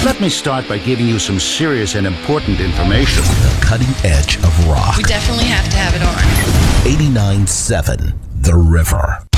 Let me start by giving you some serious and important information. The cutting edge of rock. We definitely have to have it on. 89.7 The River.